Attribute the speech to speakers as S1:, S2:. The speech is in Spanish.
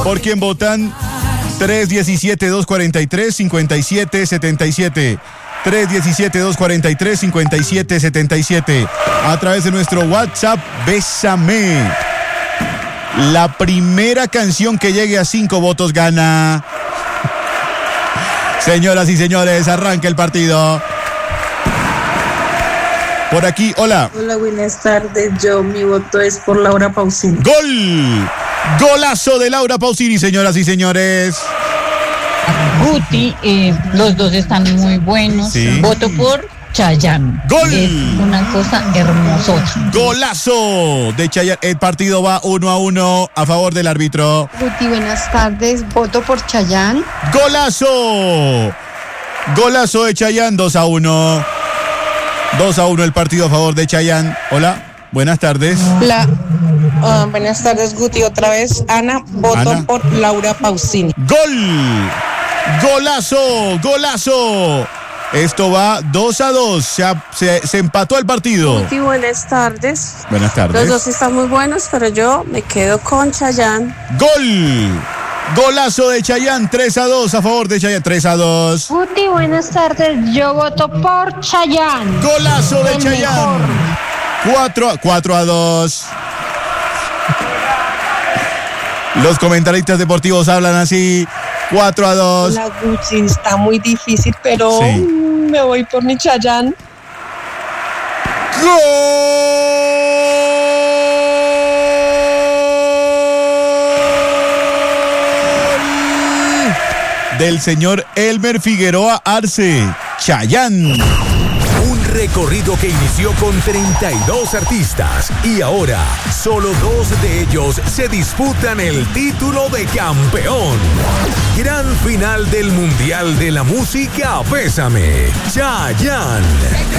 S1: ¿Por quién votan? 317-243-5777. 317-243-5777. A través de nuestro WhatsApp, Bésame. La primera canción que llegue a 5 votos gana. Señoras y señores, arranca el partido. Por aquí, hola.
S2: Hola, buenas tardes. Mi voto es por Laura Pausini.
S1: ¡Gol! Golazo de Laura Pausini, señoras y señores.
S3: Guti, los dos están muy buenos.
S1: Sí.
S3: Voto por Chayanne.
S1: ¡Gol!
S3: Es una cosa hermosota.
S1: Golazo de Chayanne. El partido va 1-1 a favor del árbitro.
S4: Guti, buenas tardes. Voto por Chayanne.
S1: ¡Golazo! Golazo de Chayanne, 2-1. 2-1 el partido a favor de Chayanne. Hola, buenas tardes.
S2: Buenas tardes, Guti. Otra vez, Ana. Voto
S1: Ana.
S2: por Laura Pausini.
S1: ¡Gol! ¡Golazo! ¡Golazo! Esto va 2-2. Se empató el partido.
S2: Guti, buenas tardes.
S1: Buenas tardes.
S2: Los dos están muy buenos, pero yo me quedo con Chayanne.
S1: ¡Gol! Golazo de Chayanne, 3-2 a favor de Chayanne, 3-2.
S4: Guti, buenas tardes. Yo voto por Chayanne.
S1: Golazo de Chayanne. 4-2. Los comentaristas deportivos hablan así. 4-2.
S2: La Guti está muy difícil, pero
S1: Sí.
S2: me voy por mi Chayanne.
S1: ¡Gol! Del señor Elmer Figueroa Arce. Chayanne.
S5: Un recorrido que inició con 32 artistas y ahora solo 2 de ellos se disputan el título de campeón. Gran final del Mundial de la Música Bésame. Chayanne.